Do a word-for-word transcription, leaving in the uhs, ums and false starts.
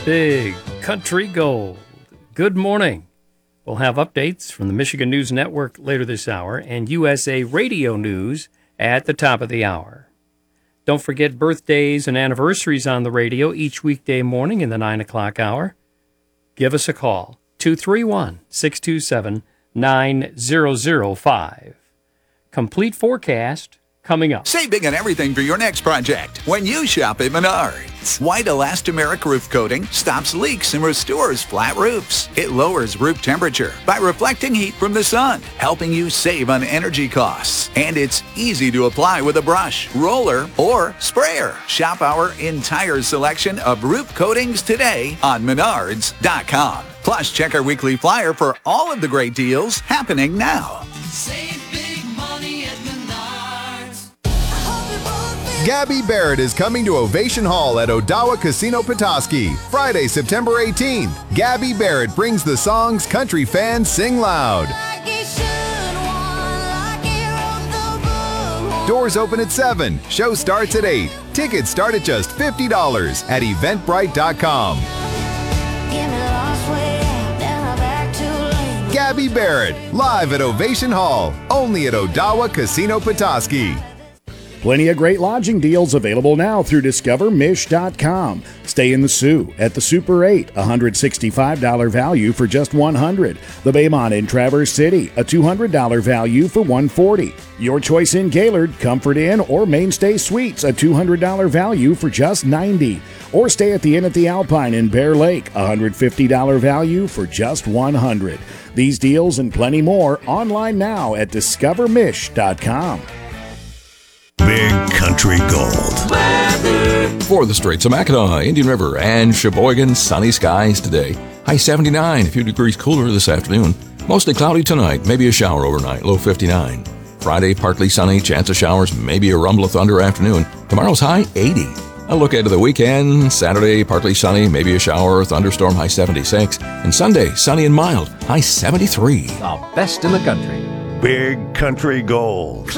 Big Country Gold. Good morning. We'll have updates from the Michigan News Network later this hour and U S A Radio News at the top of the hour. Don't forget birthdays and anniversaries on the radio each weekday morning in the nine o'clock hour. Give us a call, two three one, six two seven, nine zero zero five. Complete forecast coming up. Save big on everything for your next project when you shop at Menards. White elastomeric roof coating stops leaks and restores flat roofs. It lowers roof temperature by reflecting heat from the sun, helping you save on energy costs. And it's easy to apply with a brush, roller, or sprayer. Shop our entire selection of roof coatings today on menards dot com. Plus, check our weekly flyer for all of the great deals happening now. Save big money at Menards. Gabby Barrett is coming to Ovation Hall at Odawa Casino Petoskey, Friday, September eighteenth. Gabby Barrett brings the songs country fans sing loud. Doors open at seven. Show starts at eight. Tickets start at just fifty dollars at eventbrite dot com. Gabby Barrett, live at Ovation Hall, only at Odawa Casino Petoskey. Plenty of great lodging deals available now through discover mish dot com. Stay in the Sioux at the Super eight, one hundred sixty-five dollars value for just one hundred dollars. The Baymont in Traverse City, a two hundred dollars value for one hundred forty dollars. Your choice in Gaylord, Comfort Inn, or Mainstay Suites, a two hundred dollars value for just ninety dollars. Or stay at the Inn at the Alpine in Bear Lake, one hundred fifty dollars value for just one hundred dollars. These deals and plenty more online now at discover mish dot com. Big Country Gold. Weather. For the Straits of Mackinac, Indian River, and Sheboygan, sunny skies today. High seventy-nine, a few degrees cooler this afternoon. Mostly cloudy tonight, maybe a shower overnight, low fifty-nine. Friday, partly sunny, chance of showers, maybe a rumble of thunder afternoon. Tomorrow's high eighty. A look ahead to the weekend. Saturday, partly sunny, maybe a shower or thunderstorm, high seventy-six. And Sunday, sunny and mild, high seventy-three. The best in the country. Big Country Gold.